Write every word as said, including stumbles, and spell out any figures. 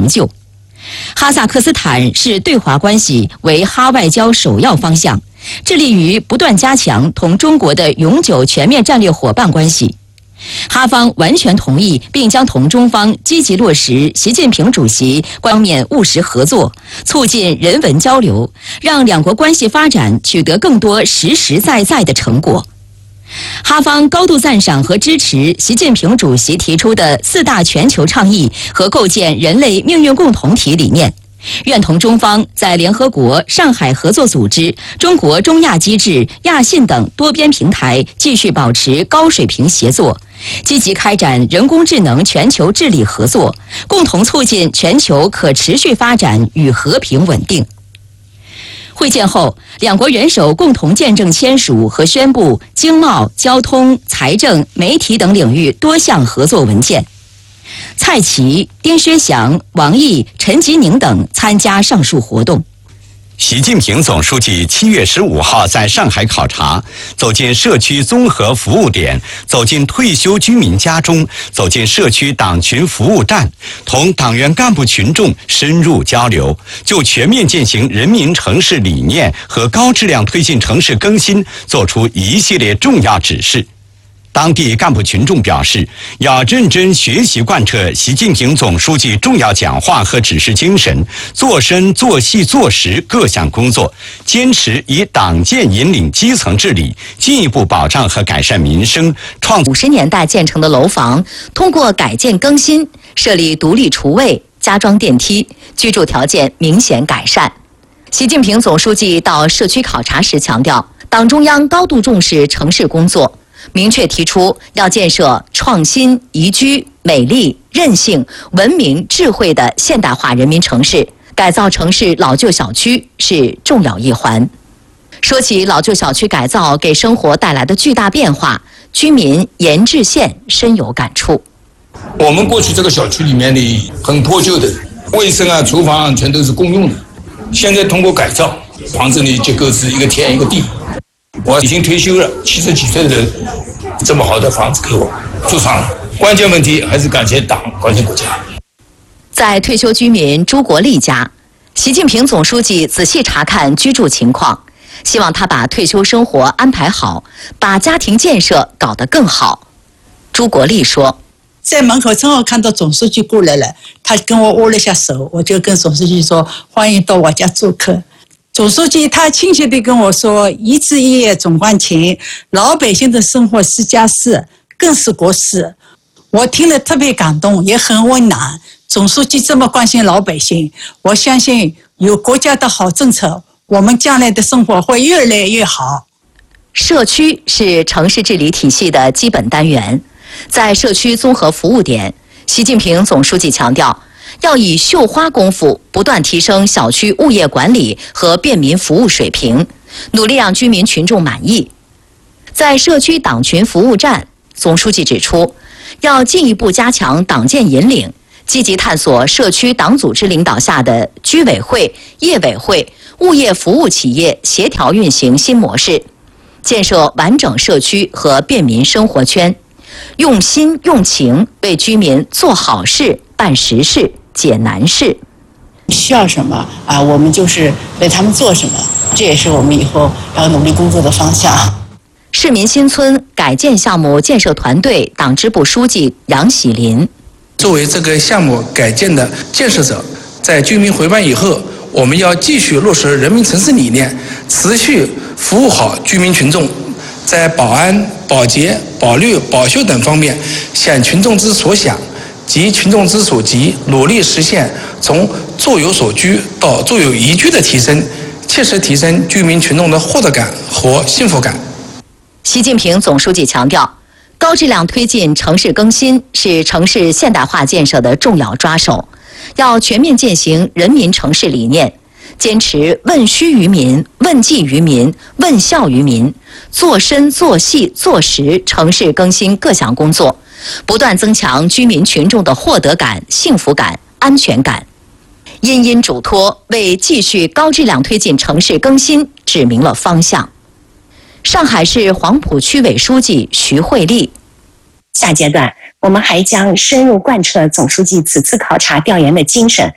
就。哈萨克斯坦视对华关系为哈外交首要方向，致力于不断加强同中国的永久全面战略伙伴关系。哈方完全同意，并将同中方积极落实习近平主席方面务实合作，促进人文交流，让两国关系发展取得更多实实在在的成果。哈方高度赞赏和支持习近平主席提出的四大全球倡议和构建人类命运共同体理念，愿同中方在联合国、上海合作组织、中国中亚机制、亚信等多边平台继续保持高水平协作，积极开展人工智能全球治理合作，共同促进全球可持续发展与和平稳定。会见后，两国元首共同见证签署和宣布经贸、交通、财政、媒体等领域多项合作文件。蔡奇、丁薛祥、王毅、陈吉宁等参加上述活动。 习近平总书记七月十五号在上海考察，走进社区综合服务点，走进退休居民家中，走进社区党群服务站，同党员干部群众深入交流，就全面践行人民城市理念和高质量推进城市更新作出一系列重要指示。当地干部群众表示，要认真学习贯彻习近平总书记重要讲话和指示精神，做深做细做实各项工作，坚持以党建引领基层治理，进一步保障和改善民生，创五十年代建成的楼房，通过改建更新，设立独立厨卫，加装电梯，居住条件明显改善。习近平总书记到社区考察时强调，党中央高度重视城市工作，明确提出要建设创新、宜居、美丽、韧性、文明、智慧的现代化人民城市，改造城市老旧小区是重要一环。说起老旧小区改造给生活带来的巨大变化，居民严志宪深有感触。 我们过去这个小区里面的很破旧的，卫生啊、厨房全都是公用的，现在通过改造，房子里结构是一个天一个地。我已经退休了，七十几岁的人，这么好的房子给我住上了。关键问题还是感谢党，感谢国家。 在退休居民朱国立家，习近平总书记仔细查看居住情况，希望他把退休生活安排好，把家庭建设搞得更好。朱国立说， 在门口正好看到总书记过来了，他跟我握了下手，我就跟总书记说，欢迎到我家做客。总书记他亲切地跟我说，一枝一叶总关情，老百姓的生活是家事，更是国事。我听了特别感动，也很温暖。总书记这么关心老百姓，我相信有国家的好政策，我们将来的生活会越来越好。 社区是城市治理体系的基本单元，在社区综合服务点，习近平总书记强调，要以绣花功夫不断提升小区物业管理和便民服务水平，努力让居民群众满意。在社区党群服务站，总书记指出，要进一步加强党建引领，积极探索社区党组织领导下的居委会、业委会、物业服务企业协调运行新模式，建设完整社区和便民生活圈，用心用情为居民做好事、办实事、解难事。 需要什么啊，我们就是为他们做什么，这也是我们以后要努力工作的方向。 市民新村改建项目建设团队党支部书记杨喜林， 作为这个项目改建的建设者，在居民回办以后，我们要继续落实人民城市理念，持续服务好居民群众，在保安、保洁、保绿、保修等方面想群众之所想及群众之所急，努力实现从坐有所居到坐有宜居的提升，切实提升居民群众的获得感和幸福感。 习近平总书记强调，高质量推进城市更新是城市现代化建设的重要抓手，要全面践行人民城市理念，坚持问需于民、问计于民、问效于民，做深做细做实城市更新各项工作，不断增强居民群众的获得感、幸福感、安全感。殷殷嘱托，为继续高质量推进城市更新指明了方向。上海市黄埔区委书记徐慧丽， 下阶段，我们还将深入贯彻总书记此次考察调研的精神，